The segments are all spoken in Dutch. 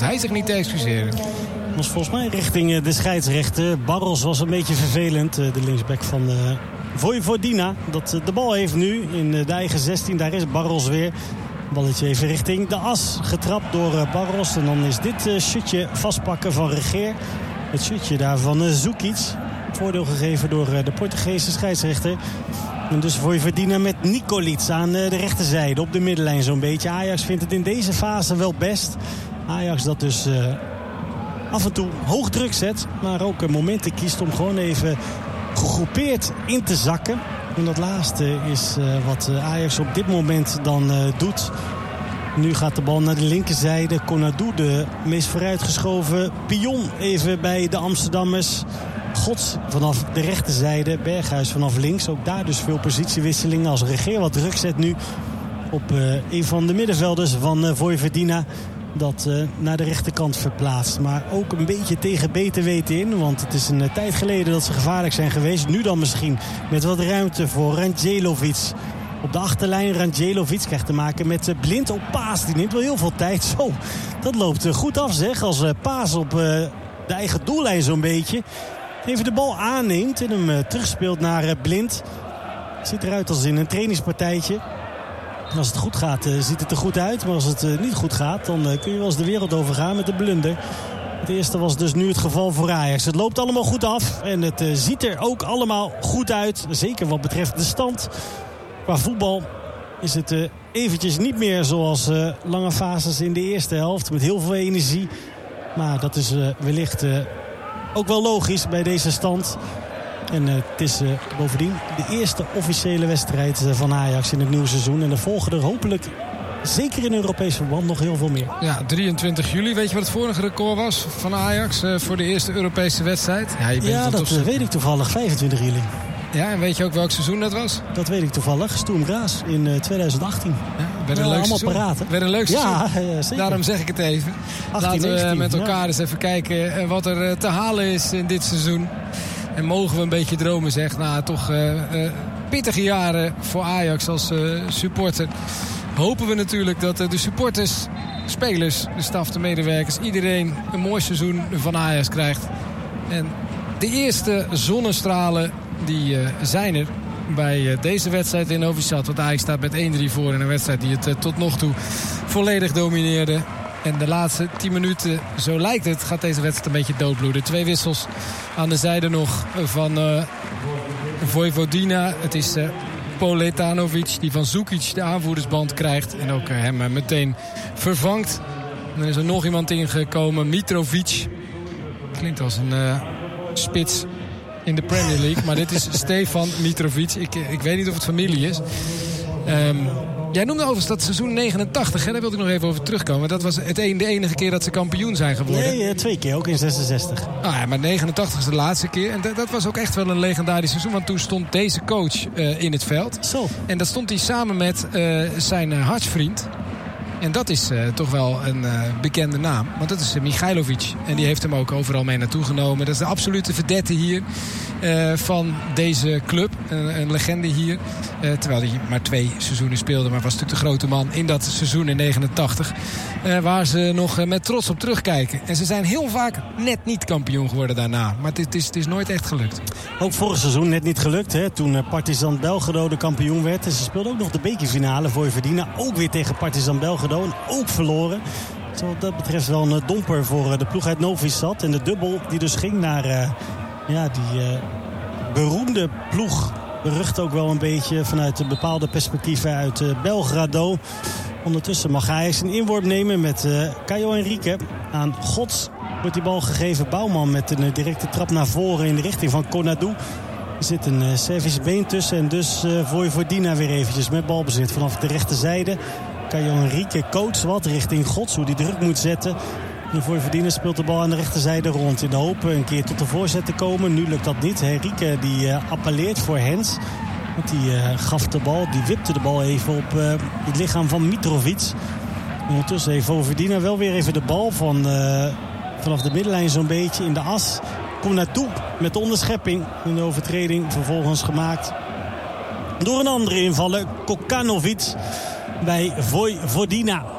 hij zich niet te excuseren. Dat was volgens mij richting de scheidsrechter. Barros was een beetje vervelend. De linksback van Vojvodina. Dat de bal heeft nu in de eigen 16. Daar is Barros weer. Balletje even richting de as. Getrapt door Barros. En dan is dit shotje vastpakken van Regeer. Het shotje daar van Zukic. Voordeel gegeven door de Portugese scheidsrechter. En dus Vojvodina met Nikolic aan de rechterzijde. Op de middenlijn zo'n beetje. Ajax vindt het in deze fase wel best. Ajax dat dus af en toe hoog druk zet. Maar ook momenten kiest om gewoon even gegroepeerd in te zakken. En dat laatste is wat Ajax op dit moment dan doet. Nu gaat de bal naar de linkerzijde. Konadu, de meest vooruitgeschoven pion, even bij de Amsterdammers. Gods vanaf de rechterzijde. Berghuis vanaf links. Ook daar dus veel positiewisselingen. Als Regeer wat druk zet nu op een van de middenvelders van Vojvodina. Dat naar de rechterkant verplaatst. Maar ook een beetje tegen beter weten in. Want het is een tijd geleden dat ze gevaarlijk zijn geweest. Nu dan misschien met wat ruimte voor Rangelovic. Op de achterlijn Rangelovic krijgt te maken met Blind op Paas. Die neemt wel heel veel tijd. Zo, dat loopt goed af zeg. Als Paas op de eigen doellijn zo'n beetje even de bal aanneemt en hem terugspeelt naar Blind. Ziet eruit als in een trainingspartijtje. Als het goed gaat, ziet het er goed uit. Maar als het niet goed gaat, dan kun je wel eens de wereld overgaan met de blunder. Het eerste was dus nu het geval voor Ajax. Het loopt allemaal goed af. En het ziet er ook allemaal goed uit. Zeker wat betreft de stand. Qua voetbal is het eventjes niet meer zoals lange fases in de eerste helft. Met heel veel energie. Maar dat is wellicht ook wel logisch bij deze stand. En het is bovendien de eerste officiële wedstrijd van Ajax in het nieuwe seizoen. En er volgen er hopelijk, zeker in Europees verband, nog heel veel meer. Ja, 23 juli. Weet je wat het vorige record was van Ajax voor de eerste Europese wedstrijd? Ja, dat weet ik toevallig. 25 juli. Ja, en weet je ook welk seizoen dat was? Dat weet ik toevallig. Sturm Graz in 2018. Ja, een leuk seizoen. Paraat, werd een leuk seizoen. Ja, zeker. Daarom zeg ik het even. 18, Laten we 19, met elkaar eens even kijken wat er te halen is in dit seizoen. En mogen we een beetje dromen, zeg. Nou, toch pittige jaren voor Ajax als supporter. Hopen we natuurlijk dat de supporters, spelers, de staf, de medewerkers, iedereen een mooi seizoen van Ajax krijgt. En de eerste zonnestralen die zijn er bij deze wedstrijd in Novi Sad. Want Ajax staat met 1-3 voor in een wedstrijd die het tot nog toe volledig domineerde. En de laatste 10 minuten, zo lijkt het, gaat deze wedstrijd een beetje doodbloeden. 2 wissels aan de zijde nog van Vojvodina. Het is Poletanovic die van Zukic de aanvoerdersband krijgt. En ook hem meteen vervangt. En dan is er nog iemand ingekomen, Mitrovic. Klinkt als een spits in de Premier League. Maar dit is Stefan Mitrovic. Ik weet niet of het familie is. Jij noemde overigens dat seizoen 89. Hè? Daar wilde ik nog even over terugkomen. Dat was de enige keer dat ze kampioen zijn geworden. Nee, 2 keer. Ook in 66. Ah, ja, maar 89 is de laatste keer. En dat was ook echt wel een legendarisch seizoen. Want toen stond deze coach in het veld. Zo. En dat stond hij samen met zijn hartsvriend. En dat is toch wel een bekende naam. Want dat is Michailovic. En die heeft hem ook overal mee naartoe genomen. Dat is de absolute vedette hier van deze club. Een legende hier. Terwijl hij maar 2 seizoenen speelde. Maar was natuurlijk de grote man in dat seizoen in 89. Waar ze nog met trots op terugkijken. En ze zijn heel vaak net niet kampioen geworden daarna. Maar het is nooit echt gelukt. Ook vorig seizoen net niet gelukt. Hè? Toen Partizan Belgrado kampioen werd. En ze speelden ook nog de bekerfinale voor Vojvodina. Ook weer tegen Partizan Belgrado. En ook verloren. Zo wat dat betreft wel een domper voor de ploeg uit Novi Sad. En de dubbel die dus ging naar die beroemde ploeg. Berucht ook wel een beetje vanuit bepaalde perspectieven uit Belgrado. Ondertussen mag Ajax een inworp nemen met Caio Henrique. Aan Gods wordt die bal gegeven. Bouwman met een directe trap naar voren in de richting van Konadu. Er zit een Servisch been tussen. En dus Vojvodina weer eventjes met balbezit vanaf de rechterzijde. Caio Henrique coacht wat richting Gods. Hoe die druk moet zetten. En Vojvodina speelt de bal aan de rechterzijde rond. In de hoop een keer tot de voorzet te komen. Nu lukt dat niet. Henrique die appelleert voor Hens. Want die gaf de bal. Die wipte de bal even op het lichaam van Mitrovic. Ondertussen heeft Vojvodina wel weer even de bal vanaf de middenlijn zo'n beetje in de as. Komt naartoe met de onderschepping. In de overtreding vervolgens gemaakt door een andere invaller. Kokanovic bij Vojvodina.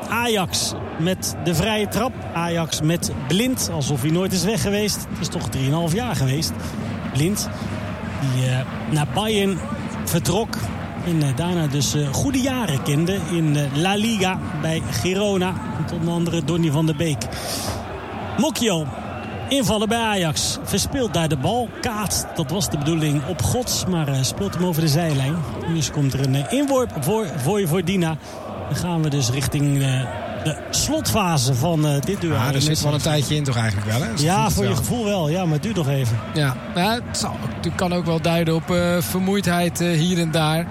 Ajax met de vrije trap. Ajax met Blind, alsof hij nooit is weg geweest. Het is toch 3,5 jaar geweest. Blind, die naar Bayern vertrok. En daarna dus goede jaren kende in La Liga bij Girona. Met onder andere Donny van der Beek. Mokio, invallen bij Ajax. Verspeelt daar de bal. Kaat, dat was de bedoeling, op Gods. Maar speelt hem over de zijlijn. Dus komt er een inworp voor Vojvodina. Dan gaan we dus richting de slotfase van dit duel. Ja, er zit wel een tijdje in toch eigenlijk wel, hè? Ja, voor je gevoel wel. Ja, maar het duurt nog even. Ja, het kan ook wel duiden op vermoeidheid hier en daar.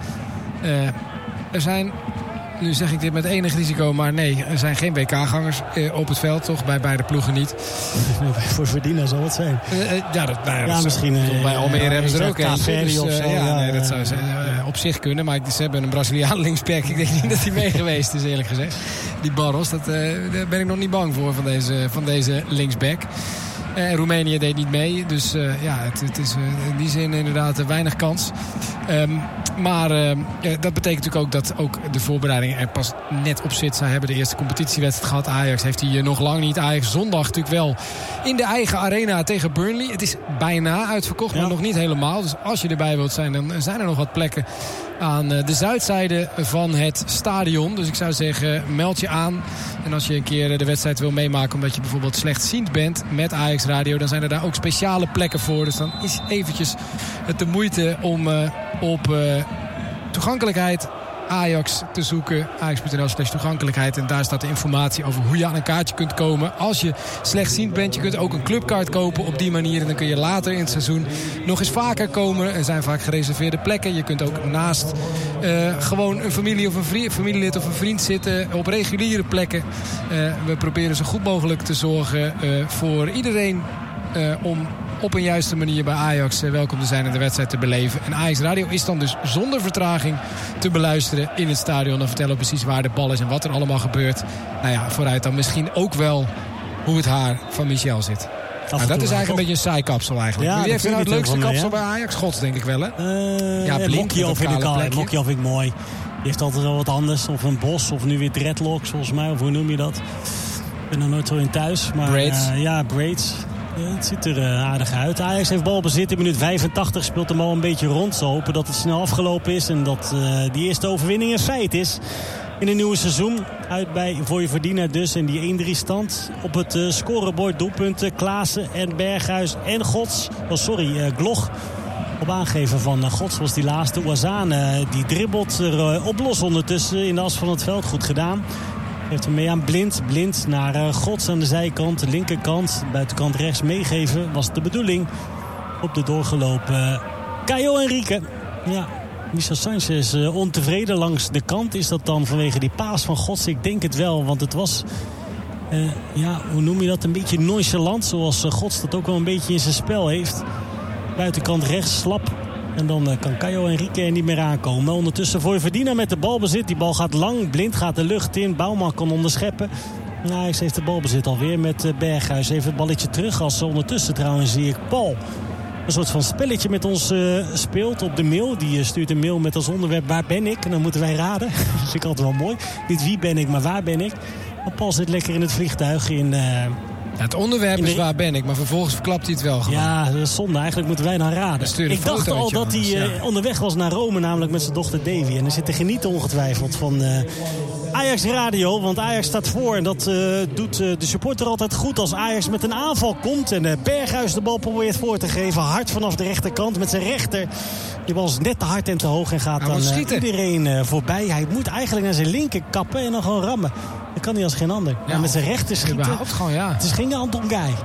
Er zijn, nu zeg ik dit met enig risico, maar nee, er zijn geen WK-gangers op het veld, toch? Bij beide ploegen niet. Voor Verdina zal het zijn. Misschien. Bij Almere hebben ze er ook eentje. Dus, nee, dat zou op zich kunnen. Maar ze hebben een Braziliaan linksback. Ik denk niet dat hij mee geweest is, eerlijk gezegd. Die Barros, daar ben ik nog niet bang voor van deze linksback. Roemenië deed niet mee. Dus het is in die zin inderdaad weinig kans. Maar dat betekent natuurlijk ook dat ook de voorbereidingen er pas net op zit. Zij hebben de eerste competitiewedstrijd gehad. Ajax heeft die nog lang niet. Ajax zondag natuurlijk wel in de eigen arena tegen Burnley. Het is bijna uitverkocht, maar nog niet helemaal. Dus als je erbij wilt zijn, dan zijn er nog wat plekken aan de zuidzijde van het stadion. Dus ik zou zeggen, meld je aan. En als je een keer de wedstrijd wil meemaken omdat je bijvoorbeeld slechtziend bent met Ajax Radio, dan zijn er daar ook speciale plekken voor. Dus dan is eventjes het de moeite om op toegankelijkheid Ajax te zoeken. Ajax.nl/toegankelijkheid. En daar staat de informatie over hoe je aan een kaartje kunt komen. Als je slechtziend bent, je kunt ook een clubkaart kopen op die manier. En dan kun je later in het seizoen nog eens vaker komen. Er zijn vaak gereserveerde plekken. Je kunt ook naast gewoon een familie of een familielid of een vriend zitten op reguliere plekken. We proberen zo goed mogelijk te zorgen voor iedereen om op een juiste manier bij Ajax welkom te zijn en de wedstrijd te beleven. En Ajax Radio is dan dus zonder vertraging te beluisteren in het stadion. Dan vertellen we precies waar de bal is en wat er allemaal gebeurt. Nou ja, vooruit dan misschien ook wel hoe het haar van Michel zit. Nou, dat is eigenlijk een beetje een saai kapsel eigenlijk. Ja, wie heeft nou het leukste kapsel bij Ajax? Gods, denk ik wel, hè? Mokio vind ik mooi. Die heeft altijd wel wat anders. Of een bos, of nu weer dreadlocks volgens mij. Of hoe noem je dat? Ik ben er nooit zo in thuis. Maar, braids. Braids. Het ziet er aardig uit. Ajax heeft balbezit in minuut 85. Speelt hem al een beetje rond. Ze hopen dat het snel afgelopen is. En dat die eerste overwinning een feit is. In een nieuwe seizoen. Uit bij Vojvodina dus. En die 1-3 stand. Op het scorebord doelpunten. Klaassen en Berghuis en Gods. Gloch. Op aangeven van Gods was die laatste. Ouazzane die dribbelt er op los ondertussen in de as van het veld. Goed gedaan. Heeft hem mee aan Blind. Blind naar Gods aan de zijkant. De linkerkant. Buitenkant rechts meegeven was de bedoeling. Op de doorgelopen Caio Henrique. Ja, Michel Sanchez ontevreden langs de kant. Is dat dan vanwege die paas van Gods? Ik denk het wel, want het was hoe noem je dat? Een beetje nonchalant. Zoals Gods dat ook wel een beetje in zijn spel heeft. Buitenkant rechts, slap. En dan kan Caio Henrique er niet meer aankomen. Ondertussen Vojvodina met de balbezit. Die bal gaat lang. Blind gaat de lucht in. Bouwman kan onderscheppen. Ajax heeft de balbezit alweer met Berghuis. Even het balletje terug. Als ondertussen trouwens zie ik Paul een soort van spelletje met ons speelt op de mail. Die stuurt een mail met als onderwerp waar ben ik? En dan moeten wij raden. Dat vind ik altijd wel mooi. Niet wie ben ik, maar waar ben ik? Maar Paul zit lekker in het vliegtuig in... het onderwerp is waar ben ik, maar vervolgens verklapt hij het wel gewoon. Ja, dat is zonde. Eigenlijk moeten wij dan raden. Ik dacht al dat hij onderweg was naar Rome, namelijk met zijn dochter Davy. En hij zit te genieten ongetwijfeld van Ajax Radio. Want Ajax staat voor en dat doet de supporter altijd goed als Ajax met een aanval komt. En Berghuis de bal probeert voor te geven. Hard vanaf de rechterkant met zijn rechter. Die bal is net te hard en te hoog en gaat dan iedereen voorbij. Hij moet eigenlijk naar zijn linker kappen en dan gewoon rammen. Dat kan hij als geen ander. Ja, met zijn rechter schieten. Gewoon, ja. Het is geen Anton Guy.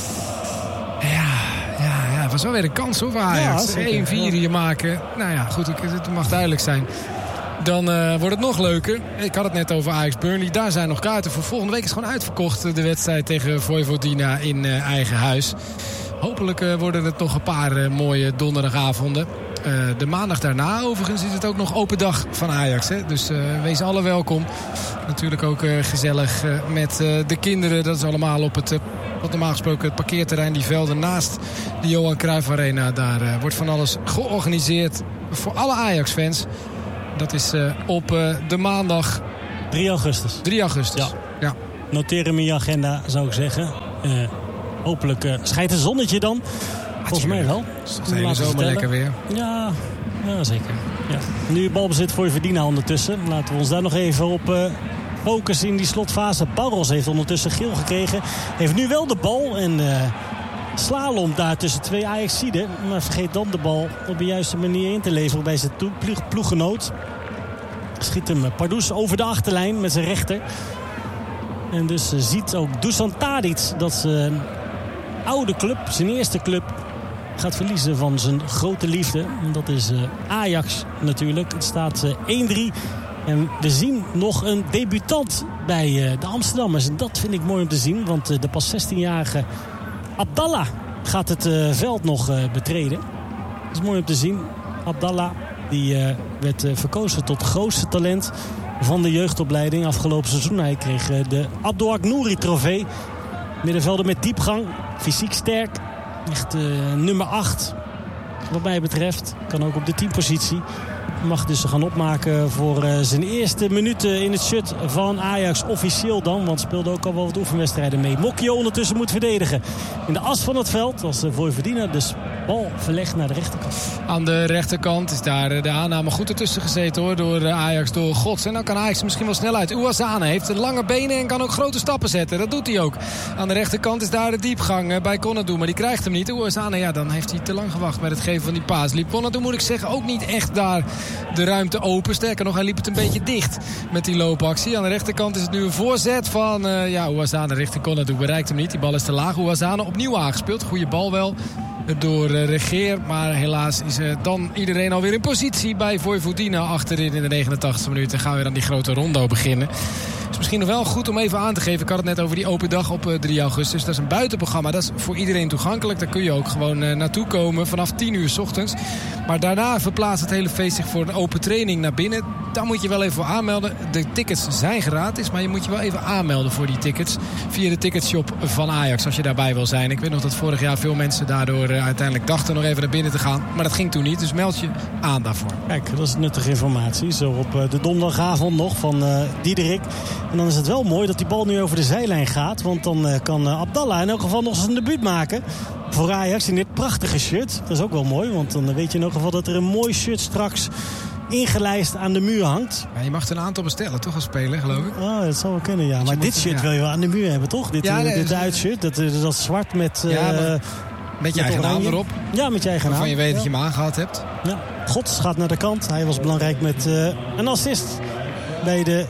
Ja, het was wel weer een kans hoor voor Ajax. 1-4 hier maken. Nou ja, goed, het mag duidelijk zijn. Dan wordt het nog leuker. Ik had het net over Ajax Burnley. Daar zijn nog kaarten voor. Volgende week is gewoon uitverkocht de wedstrijd tegen Vojvodina in eigen huis. Hopelijk worden het nog een paar mooie donderdagavonden. De maandag daarna overigens is het ook nog open dag van Ajax. Hè? Dus wees alle welkom. Natuurlijk ook gezellig met de kinderen. Dat is allemaal op het, wat normaal gesproken het parkeerterrein. Die velden naast de Johan Cruijff Arena. Daar wordt van alles georganiseerd voor alle Ajax-fans. Dat is op de maandag 3 augustus. 3 augustus. Ja. Noteer hem in je agenda, zou ik zeggen. Hopelijk schijnt een zonnetje dan. Volgens mij wel. Het is hele zomer lekker weer. Ja, zeker. Ja. Nu balbezit voor Verdina ondertussen. Laten we ons daar nog even op focussen in die slotfase. Barros heeft ondertussen geel gekregen. Heeft nu wel de bal en slalom daar tussen 2 Ajaxiden. Maar vergeet dan de bal op de juiste manier in te leveren bij zijn ploeggenoot. Schiet hem Pardoes over de achterlijn met zijn rechter. En dus ziet ook Dusan Tadic dat zijn oude club, zijn eerste club, gaat verliezen van zijn grote liefde. En dat is Ajax natuurlijk. Het staat 1-3. En we zien nog een debutant bij de Amsterdammers. En dat vind ik mooi om te zien. Want de pas 16-jarige Abdallah gaat het veld nog betreden. Dat is mooi om te zien. Abdallah die werd verkozen tot grootste talent van de jeugdopleiding afgelopen seizoen. Hij kreeg de Abdou Nouri trofee. Middenvelder met diepgang. Fysiek sterk. Echt nummer 8 wat mij betreft. Kan ook op de teampositie. Mag dus gaan opmaken voor zijn eerste minuten in het shirt van Ajax. Officieel dan, want speelde ook al wel wat oefenwedstrijden mee. Mokio ondertussen moet verdedigen. In de as van het veld als Vojvodina dus bal verlegt naar de rechterkant. Aan de rechterkant is daar de aanname goed ertussen gezeten hoor. Door Ajax, door Gods. En dan kan Ajax misschien wel snel uit. Ouazzane heeft lange benen en kan ook grote stappen zetten. Dat doet hij ook. Aan de rechterkant is daar de diepgang bij Konadu. Maar die krijgt hem niet. Ouazzane, ja, dan heeft hij te lang gewacht met het geven van die paas. Liep Konadu, moet ik zeggen, ook niet echt daar de ruimte open. Sterker nog, hij liep het een beetje dicht met die loopactie. Aan de rechterkant is het nu een voorzet van Ouazzane richting Konadu. Bereikt hem niet. Die bal is te laag. Ouazzane opnieuw aangespeeld. Goede bal wel door Regeer. Maar helaas is dan iedereen alweer in positie bij Vojvodina achterin in de 89e minuut. En gaan we dan die grote rondo beginnen. Is misschien nog wel goed om even aan te geven. Ik had het net over die open dag op 3 augustus. Dat is een buitenprogramma. Dat is voor iedereen toegankelijk. Daar kun je ook gewoon naartoe komen vanaf 10 uur 's ochtends. Maar daarna verplaatst het hele feest zich voor een open training naar binnen. Daar moet je wel even voor aanmelden. De tickets zijn gratis, maar je moet je wel even aanmelden voor die tickets. Via de ticketshop van Ajax, als je daarbij wil zijn. Ik weet nog dat vorig jaar veel mensen daardoor uiteindelijk dachten nog even naar binnen te gaan. Maar dat ging toen niet, dus meld je aan daarvoor. Kijk, dat is nuttige informatie. Zo op de donderdagavond nog van Diederik. En dan is het wel mooi dat die bal nu over de zijlijn gaat. Want dan kan Abdallah in elk geval nog zijn debuut maken voor Ajax in dit prachtige shirt. Dat is ook wel mooi, want dan weet je in elk geval dat er een mooi shirt straks ingelijst aan de muur hangt. Ja, je mag er een aantal bestellen, toch als speler, geloof ik? Oh, dat zou wel kunnen, ja. Maar dit shirt wil je wel aan de muur hebben, toch? Dit uitshirt, dat zwart met met je eigen naam erop. Ja, met je eigen naam. Waarvan je weet dat je hem aangehad hebt. Ja. Gods gaat naar de kant. Hij was belangrijk met een assist bij de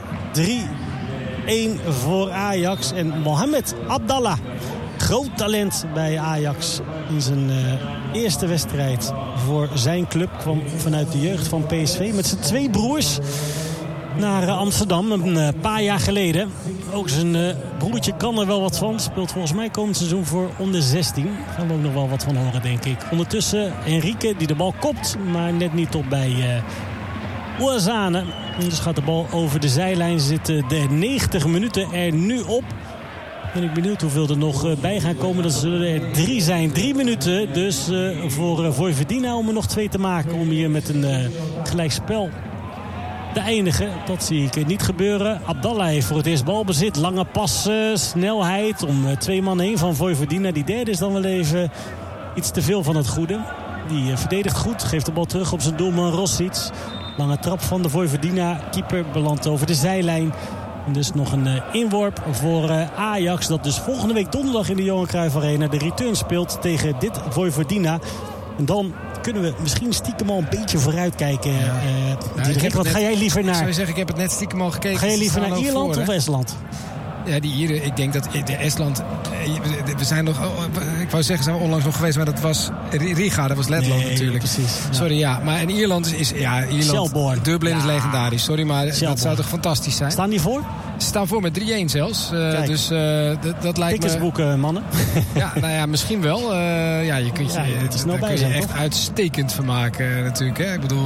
3-1 voor Ajax. En Mohamed Abdallah, groot talent bij Ajax in zijn eerste wedstrijd voor zijn club. Kwam vanuit de jeugd van PSV met zijn 2 broers naar Amsterdam een paar jaar geleden. Ook zijn broertje kan er wel wat van. Speelt volgens mij komend seizoen voor onder 16. Daar gaan we ook nog wel wat van horen, denk ik. Ondertussen Henrique die de bal kopt, maar net niet op bij Ouazzane. Dus gaat de bal over de zijlijn. Zitten de 90 minuten er nu op. Ben ik benieuwd hoeveel er nog bij gaan komen. Dat zullen er 3 zijn. 3 minuten dus voor Vojvodina om er nog 2 te maken. Om hier met een gelijkspel te eindigen. Dat zie ik niet gebeuren. Abdallah heeft voor het eerst balbezit. Lange passen, snelheid om 2 man heen van Vojvodina. Die derde is dan wel even iets te veel van het goede. Die verdedigt goed. Geeft de bal terug op zijn doelman Rosic. Lange trap van de Vojvodina. Keeper belandt over de zijlijn. En dus nog een inworp voor Ajax. Dat dus volgende week donderdag in de Johan Cruijff Arena de return speelt tegen dit Vojvodina. En dan kunnen we misschien stiekem al een beetje vooruitkijken. Wat ga jij liever naar? Ik zou zeggen, ik heb het net stiekem al gekeken. Ga je liever naar Ierland of Estland? Ja, die Ieren, ik denk dat de Estland. We zijn nog. Ik wou zeggen, zijn we onlangs nog geweest, maar dat was Riga, dat was Letland natuurlijk. Precies. Ja. Sorry, ja. Maar in Ierland is Ierland. Shelbourne. Dublin is legendarisch. Sorry, maar Shelbourne. Dat zou toch fantastisch zijn? Staan die voor? Ze staan voor met 3-1 zelfs. Dus dat lijkt me. Tikkersboeken, mannen. Ja, nou ja, misschien wel. Je kunt je echt uitstekend vermaken natuurlijk. Hè? Ik bedoel,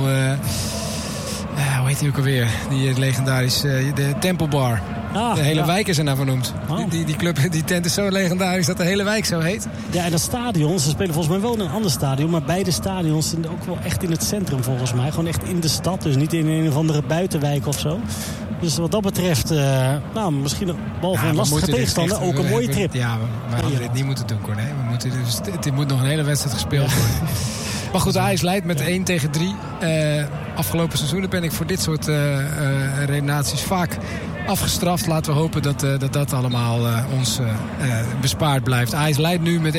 hoe heet die ook alweer? Die legendarisch, de Temple Bar. De hele wijk is er naar vernoemd. Die club, die tent is zo legendarisch dat de hele wijk zo heet. Ja, en dat stadion, ze spelen volgens mij wel in een ander stadion. Maar beide stadions zijn ook wel echt in het centrum volgens mij. Gewoon echt in de stad, dus niet in een of andere buitenwijk of zo. Dus wat dat betreft, misschien behalve een lastige tegenstander, ook een mooie trip. Ja, we hadden dit niet moeten doen, Corné. Het moet nog een hele wedstrijd gespeeld worden. Maar goed, Ajax leidt met 1-3. Afgelopen seizoenen ben ik voor dit soort redenaties vaak afgestraft. Laten we hopen dat allemaal ons bespaard blijft. Ajax leidt nu met 1-3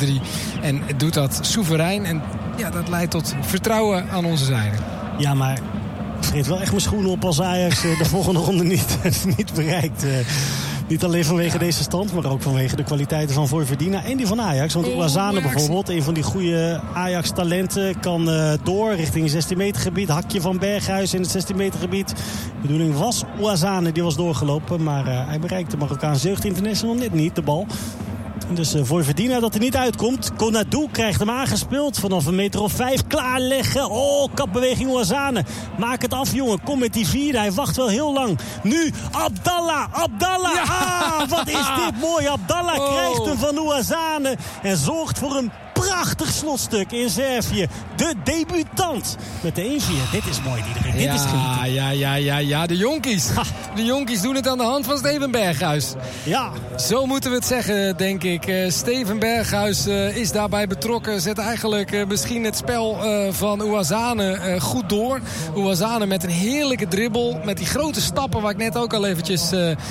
en doet dat soeverein. En ja, dat leidt tot vertrouwen aan onze zijde. Ja, maar ik vreet wel echt mijn schoenen op als Ajax de volgende ronde niet bereikt. Niet alleen vanwege deze stand, maar ook vanwege de kwaliteiten van Vojvodina en die van Ajax. Want Ouazzane bijvoorbeeld, een van die goede Ajax-talenten, kan door richting 16 meter gebied. Hakje van Berghuis in het 16 meter gebied. De bedoeling was Ouazzane, die was doorgelopen. Maar hij bereikt de Marokkaanse Jeugd International net niet, de bal. Dus Vojvodina dat er niet uitkomt. Konadou krijgt hem aangespeeld. Vanaf 1,5 meter klaarleggen. Oh, kapbeweging Ouazzane. Maak het af, jongen. Kom met die vierde. Hij wacht wel heel lang. Nu Abdallah. Ja. Ah, wat is dit mooi. Abdallah krijgt hem van Ouazzane. En zorgt voor een prachtig slotstuk in Servië. De debutant met de 1-4. Dit is mooi, Diederik. Dit is genieten. Ja. De jonkies. De jonkies doen het aan de hand van Steven Berghuis. Ja. Zo moeten we het zeggen, denk ik. Steven Berghuis is daarbij betrokken. Zet eigenlijk misschien het spel van Ouazzane goed door. Ouazzane met een heerlijke dribbel. Met die grote stappen waar ik net ook al eventjes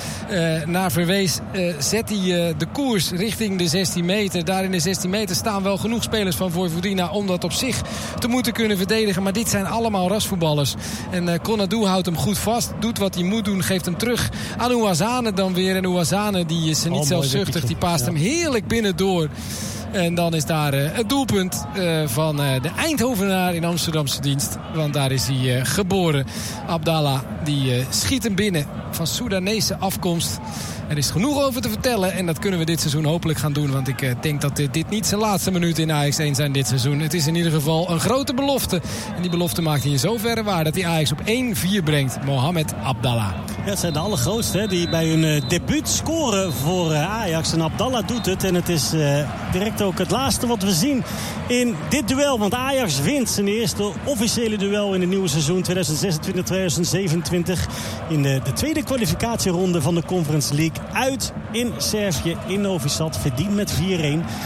naar verwees. Zet hij de koers richting de 16 meter. Daar in de 16 meter staan wel genoeg spelers van Vojvodina om dat op zich te moeten kunnen verdedigen. Maar dit zijn allemaal rasvoetballers. En Konadou houdt hem goed vast. Doet wat hij moet doen. Geeft hem terug aan Ouazzane dan weer. En Ouazzane die is niet zelfzuchtig. Die paast hem heerlijk binnendoor. En dan is daar het doelpunt van de Eindhovenaar in Amsterdamse dienst. Want daar is hij geboren. Abdallah die schiet hem binnen van Soedanese afkomst. Er is genoeg over te vertellen en dat kunnen we dit seizoen hopelijk gaan doen. Want ik denk dat dit niet zijn laatste minuten in Ajax 1 zijn dit seizoen. Het is in ieder geval een grote belofte. En die belofte maakt hij in zoverre waar dat hij Ajax op 1-4 brengt. Mohamed Abdallah. Ja, het zijn de allergrootste die bij hun debuut scoren voor Ajax. En Abdallah doet het. En het is direct ook het laatste wat we zien in dit duel. Want Ajax wint zijn eerste officiële duel in het nieuwe seizoen 2026-2027. In de tweede kwalificatieronde van de Conference League. Uit in Servië, in Novi Sad. Verdient met 4-1.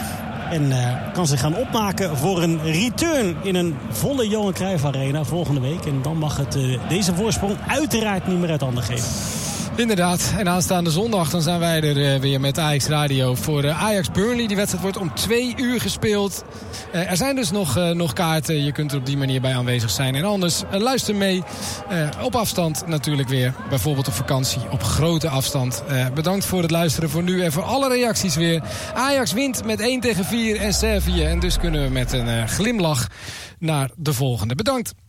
En kan zich gaan opmaken voor een return in een volle Johan Cruijff Arena volgende week. En dan mag het deze voorsprong uiteraard niet meer uit handen geven. Inderdaad. En aanstaande zondag dan zijn wij er weer met Ajax Radio voor Ajax Burnley. Die wedstrijd wordt om 2 uur gespeeld. Er zijn dus nog kaarten. Je kunt er op die manier bij aanwezig zijn. En anders luister mee. Op afstand natuurlijk weer. Bijvoorbeeld op vakantie. Op grote afstand. Bedankt voor het luisteren voor nu. En voor alle reacties weer. Ajax wint met 1-4 en Servië. En dus kunnen we met een glimlach naar de volgende. Bedankt.